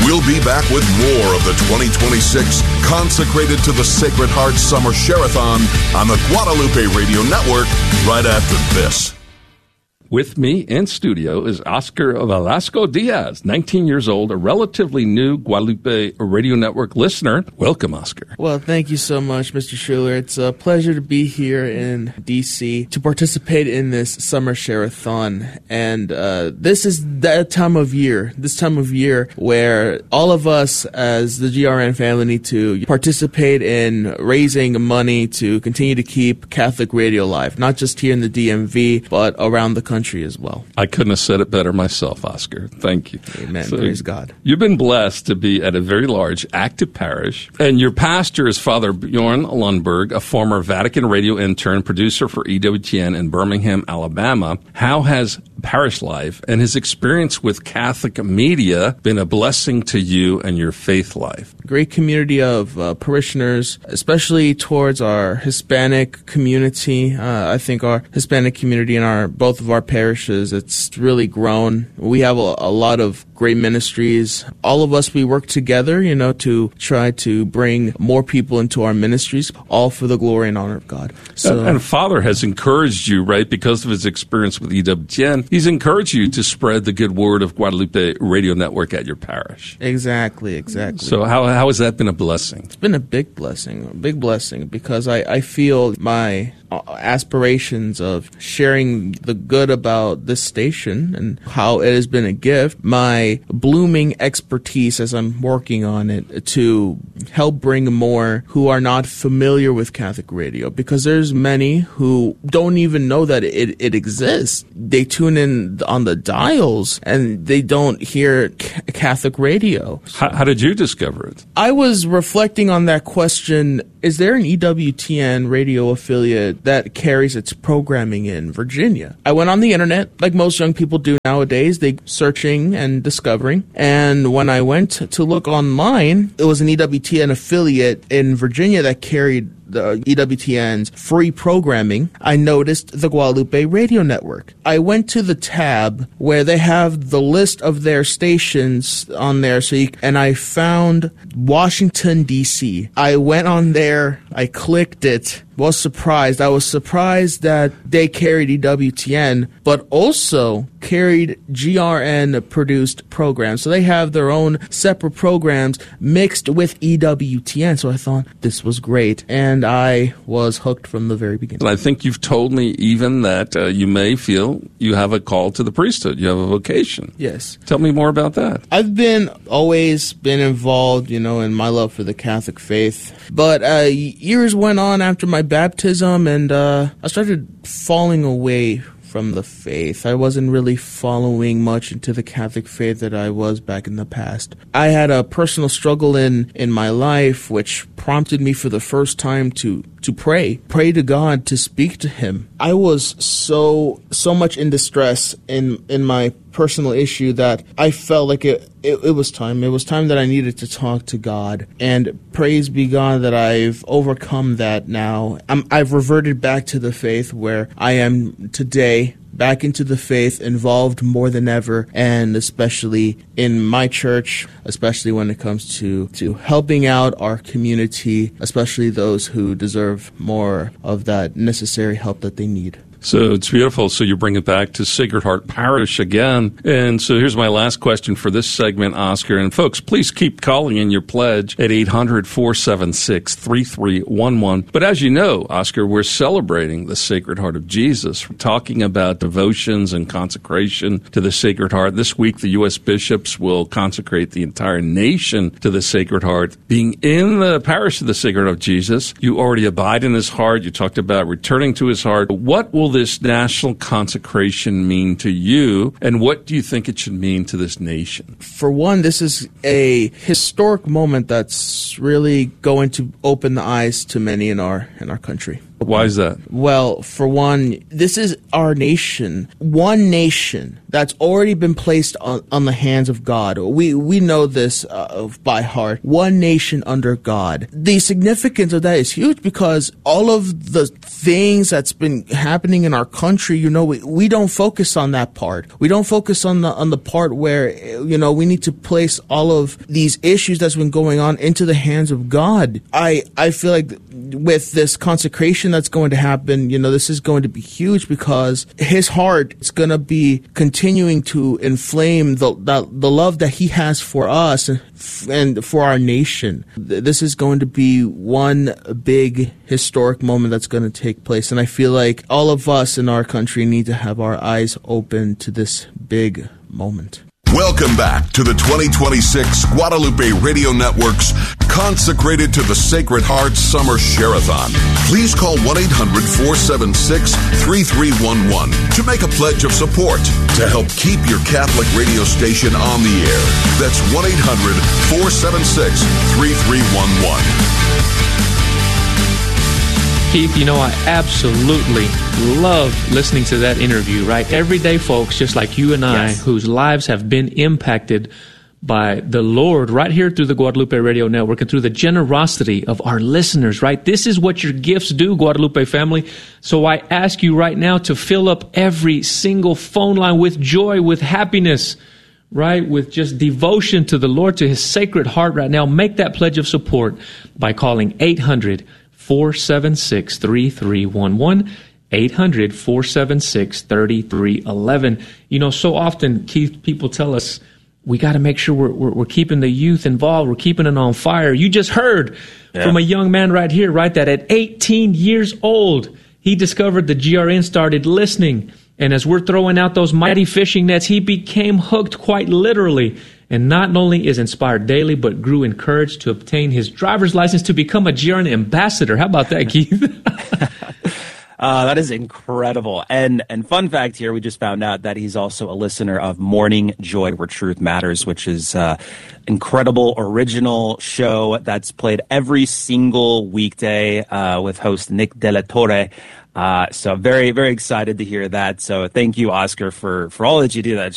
We'll be back with more of the 2026 Consecrated to the Sacred Heart Summer Share-a-thon on the Guadalupe Radio Network right after this. With me in studio is Oscar Velasco Diaz, 19 years old, a relatively new Guadalupe Radio Network listener. Welcome, Oscar. Well, thank you so much, Mr. Schuler. It's a pleasure to be here in D.C. to participate in this summer share-a-thon. And this is this time of year where all of us as the GRN family need to participate in raising money to continue to keep Catholic radio alive, not just here in the DMV, but around the country as well. I couldn't have said it better myself, Oscar. Thank you. Amen. So, praise God. You've been blessed to be at a very large, active parish, and your pastor is Father Bjorn Lundberg, a former Vatican radio intern, producer for EWTN in Birmingham, Alabama. How has parish life and his experience with Catholic media been a blessing to you and your faith life? Great community of parishioners, especially towards our Hispanic community. I think our Hispanic community in both of our parishes, it's really grown. We have a lot of great ministries. All of us, we work together, to try to bring more people into our ministries, all for the glory and honor of God. So, and Father has encouraged you, right, because of his experience with EWTN, he's encouraged you to spread the good word of Guadalupe Radio Network at your parish. Exactly. So how has that been a blessing? It's been a big blessing, because I feel my aspirations of sharing the good about this station and how it has been a gift, my blooming expertise as I'm working on it to help bring more who are not familiar with Catholic radio, because there's many who don't even know that it exists. They tune in on the dials and they don't hear Catholic radio. How did you discover it? I was reflecting on that question. Is there an EWTN radio affiliate that carries its programming in Virginia? I went on the internet, like most young people do nowadays. They searching and discovering. And when I went to look online, it was an EWTN affiliate in Virginia that carried the EWTN's free programming. I noticed the Guadalupe Radio Network. I went to the tab where they have the list of their stations on there, and I found Washington, D.C. I went on there, I clicked it, was surprised. I was surprised that they carried EWTN, but also carried GRN-produced programs. So they have their own separate programs mixed with EWTN. So I thought this was great, and I was hooked from the very beginning. And I think you've told me even that you may feel you have a call to the priesthood. You have a vocation. Yes. Tell me more about that. I've always been involved, in my love for the Catholic faith. But years went on after my baptism, and I started falling away from the faith. I wasn't really following much into the Catholic faith that I was back in the past. I had a personal struggle in my life, which prompted me for the first time to pray to God, to speak to Him. I was so much in distress in my personal issue that I felt like it was time. It was time that I needed to talk to God. And praise be God that I've overcome that now. I've reverted back to the faith where I am today, back into the faith, involved more than ever, and especially in my church, especially when it comes to helping out our community, especially those who deserve more of that necessary help that they need. So it's beautiful. So you bring it back to Sacred Heart Parish again. And so here's my last question for this segment, Oscar. And folks, please keep calling in your pledge at 800-476-3311. But as you know, Oscar, we're celebrating the Sacred Heart of Jesus. We're talking about devotions and consecration to the Sacred Heart. This week, the U.S. bishops will consecrate the entire nation to the Sacred Heart. Being in the parish of the Sacred Heart of Jesus, you already abide in His heart. You talked about returning to His heart. What will this national consecration mean to you, and what do you think it should mean to this nation? For one, this is a historic moment that's really going to open the eyes to many in our country. Why is that? Well, for one, this is our nation. One nation that's already been placed on the hands of God. We know this by heart. One nation under God. The significance of that is huge because all of the things that's been happening in our country, we don't focus on that part. We don't focus on the part where, we need to place all of these issues that's been going on into the hands of God. I feel like with this consecration that's going to happen, this is going to be huge because his heart is going to be continuing to inflame the love that he has for us and for our nation. This is going to be one big historic moment that's going to take place. And I feel like all of us in our country need to have our eyes open to this big moment. Welcome back to the 2026 Guadalupe Radio Network's Consecrated to the Sacred Heart Summer Share-a-thon. Please call 1-800-476-3311 to make a pledge of support to help keep your Catholic radio station on the air. That's 1-800-476-3311. Keith, I absolutely love listening to that interview, right? Everyday folks, just like you and I, whose lives have been impacted by the Lord right here through the Guadalupe Radio Network and through the generosity of our listeners, right? This is what your gifts do, Guadalupe family. So I ask you right now to fill up every single phone line with joy, with happiness, right? With just devotion to the Lord, to His Sacred Heart right now. Make that pledge of support by calling 800-476-3311, 800-476-3311. So often, Keith, people tell us we got to make sure we're keeping the youth involved. We're keeping it on fire. You just heard from a young man right here, right, that at 18 years old, he discovered the GRN, started listening. And as we're throwing out those mighty fishing nets, he became hooked quite literally. And not only is inspired daily, but grew encouraged to obtain his driver's license to become a GRN ambassador. How about that, Keith? That is incredible. And fun fact here, we just found out that he's also a listener of Morning Joy, Where Truth Matters, which is incredible original show that's played every single weekday with host Nick De La Torre. So very, very excited to hear that. So thank you, Oscar, for all that you do. That's